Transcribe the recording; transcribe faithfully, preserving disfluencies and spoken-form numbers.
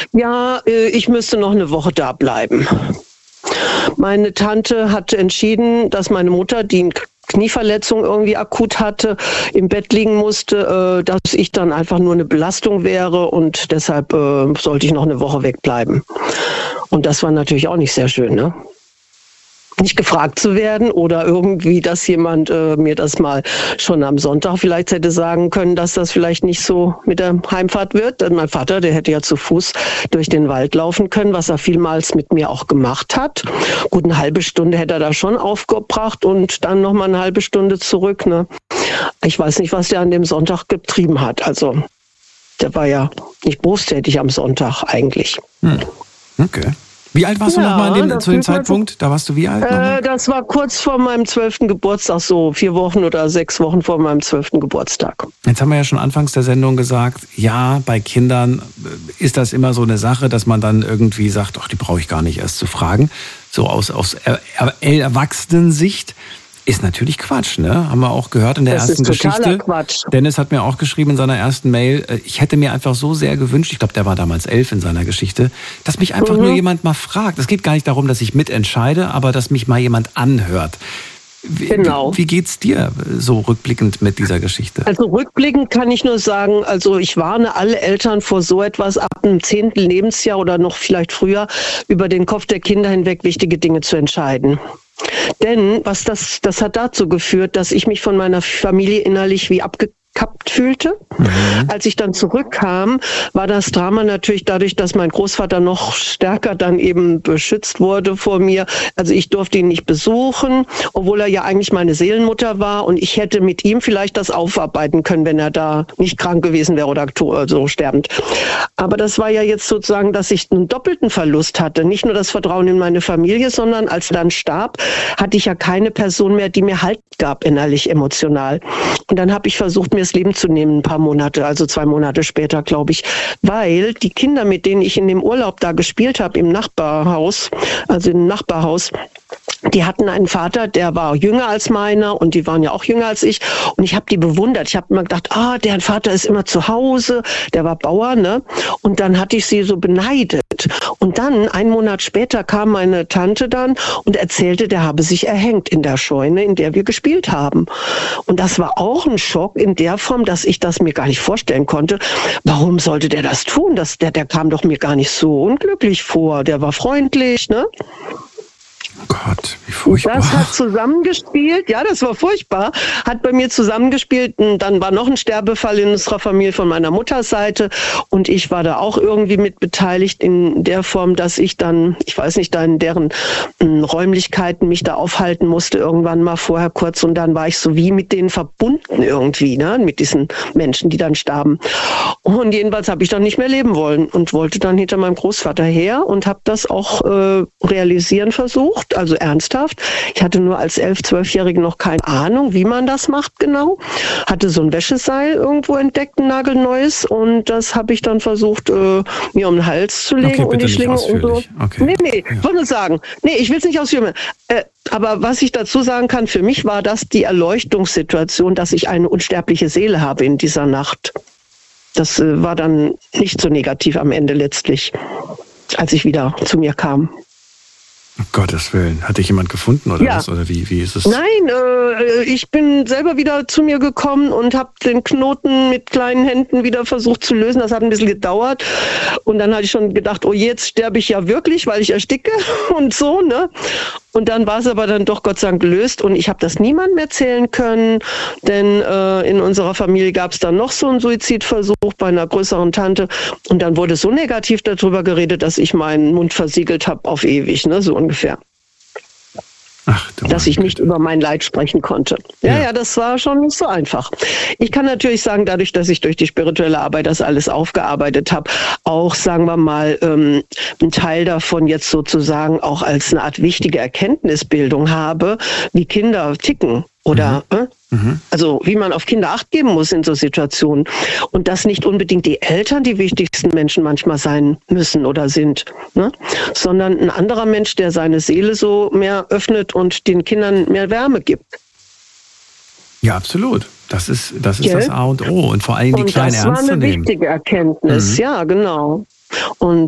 Ja, ich müsste noch eine Woche da bleiben. Meine Tante hat entschieden, dass meine Mutter, die eine Knieverletzung irgendwie akut hatte, im Bett liegen musste, dass ich dann einfach nur eine Belastung wäre und deshalb sollte ich noch eine Woche wegbleiben. Und das war natürlich auch nicht sehr schön, ne? Nicht gefragt zu werden oder irgendwie, dass jemand äh, mir das mal schon am Sonntag vielleicht hätte sagen können, dass das vielleicht nicht so mit der Heimfahrt wird. Denn mein Vater, der hätte ja zu Fuß durch den Wald laufen können, was er vielmals mit mir auch gemacht hat. Gut, eine halbe Stunde hätte er da schon aufgebracht und dann noch mal eine halbe Stunde zurück. Ne? Ich weiß nicht, was der an dem Sonntag getrieben hat. Also der war ja nicht berufstätig am Sonntag eigentlich. Hm. Okay. Wie alt warst ja, du nochmal dem, zu dem Zeitpunkt? Da warst du wie alt? Äh, das war kurz vor meinem zwölften Geburtstag, so vier Wochen oder sechs Wochen vor meinem zwölften Geburtstag. Jetzt haben wir ja schon anfangs der Sendung gesagt, ja, bei Kindern ist das immer so eine Sache, dass man dann irgendwie sagt, ach, die brauche ich gar nicht erst zu fragen. So aus, aus er, er, Erwachsenensicht. Ist natürlich Quatsch, ne? Haben wir auch gehört in der das ersten ist Geschichte. Quatsch. Dennis hat mir auch geschrieben in seiner ersten Mail, ich hätte mir einfach so sehr gewünscht, ich glaube, der war damals elf in seiner Geschichte, dass mich einfach mhm. nur jemand mal fragt. Es geht gar nicht darum, dass ich mitentscheide, aber dass mich mal jemand anhört. Wie, genau. Wie, wie geht's dir so rückblickend mit dieser Geschichte? Also rückblickend kann ich nur sagen, also ich warne alle Eltern vor so etwas ab dem zehnten Lebensjahr oder noch vielleicht früher über den Kopf der Kinder hinweg wichtige Dinge zu entscheiden. Denn was das, das hat dazu geführt, dass ich mich von meiner Familie innerlich wie abgekappt fühlte. Mhm. Als ich dann zurückkam, war das Drama natürlich dadurch, dass mein Großvater noch stärker dann eben beschützt wurde vor mir. Also ich durfte ihn nicht besuchen, obwohl er ja eigentlich meine Seelenmutter war und ich hätte mit ihm vielleicht das aufarbeiten können, wenn er da nicht krank gewesen wäre oder so sterbend. Aber das war ja jetzt sozusagen, dass ich einen doppelten Verlust hatte. Nicht nur das Vertrauen in meine Familie, sondern als er dann starb, hatte ich ja keine Person mehr, die mir Halt gab, innerlich, emotional. Und dann habe ich versucht, mir das Leben zu nehmen, ein paar Monate, also zwei Monate später, glaube ich. Weil die Kinder, mit denen ich in dem Urlaub da gespielt habe, im Nachbarhaus, also im Nachbarhaus, die hatten einen Vater, der war jünger als meiner und die waren ja auch jünger als ich. Und ich habe die bewundert. Ich habe immer gedacht, ah, deren Vater ist immer zu Hause, der war Bauer, ne? Und dann hatte ich sie so beneidet. Und dann, einen Monat später, kam meine Tante dann und erzählte, der habe sich erhängt in der Scheune, in der wir gespielt haben. Und das war auch ein Schock in der Form, dass ich das mir gar nicht vorstellen konnte. Warum sollte der das tun? Das, der, der kam doch mir gar nicht so unglücklich vor. Der war freundlich, ne? Oh Gott, wie furchtbar. Das hat zusammengespielt, ja, das war furchtbar, hat bei mir zusammengespielt. Und dann war noch ein Sterbefall in unserer Familie von meiner Mutters Seite und ich war da auch irgendwie mit beteiligt in der Form, dass ich dann, ich weiß nicht, da in deren m, Räumlichkeiten mich da aufhalten musste, irgendwann mal vorher kurz und dann war ich so wie mit denen verbunden irgendwie, ne, mit diesen Menschen, die dann starben. Und jedenfalls habe ich dann nicht mehr leben wollen und wollte dann hinter meinem Großvater her und habe das auch äh, realisieren versucht. Also ernsthaft. Ich hatte nur als elf-, zwölfjährige noch keine Ahnung, wie man das macht genau. Hatte so ein Wäscheseil irgendwo entdeckt, ein nagelneues. Und das habe ich dann versucht, äh, mir um den Hals zu legen okay, und die Schlinge und so. Okay. Nee, nee, ich ja. wollte nur sagen, nee, ich will es nicht ausführen. Äh, aber was ich dazu sagen kann, für mich war das die Erleuchtungssituation, dass ich eine unsterbliche Seele habe in dieser Nacht. Das äh, war dann nicht so negativ am Ende letztlich, als ich wieder zu mir kam. Um Gottes Willen. Hat dich jemand gefunden oder ja. was? Oder wie, wie ist es? Nein, äh, ich bin selber wieder zu mir gekommen und habe den Knoten mit kleinen Händen wieder versucht zu lösen. Das hat ein bisschen gedauert. Und dann hatte ich schon gedacht, oh, jetzt sterbe ich ja wirklich, weil ich ersticke und so, ne? Und dann war es aber dann doch Gott sei Dank gelöst und ich habe das niemandem erzählen können, denn äh, in unserer Familie gab es dann noch so einen Suizidversuch bei einer größeren Tante und dann wurde so negativ darüber geredet, dass ich meinen Mund versiegelt habe auf ewig, ne, so ungefähr. Ach, dass ich nicht über mein Leid sprechen konnte. Ja, ja, ja, das war schon nicht so einfach. Ich kann natürlich sagen, dadurch, dass ich durch die spirituelle Arbeit das alles aufgearbeitet habe, auch, sagen wir mal, ähm, einen Teil davon jetzt sozusagen auch als eine Art wichtige Erkenntnisbildung habe, wie Kinder ticken. Oder mhm. äh? mhm. also wie man auf Kinder Acht geben muss in so Situationen. Und dass nicht unbedingt die Eltern die wichtigsten Menschen manchmal sein müssen oder sind, ne? Sondern ein anderer Mensch, der seine Seele so mehr öffnet und den Kindern mehr Wärme gibt. Ja, absolut. Das ist das, ist das A und O. Und vor allem die Kleinen ernst zu nehmen. Das war eine wichtige Erkenntnis, mhm. ja, genau. Und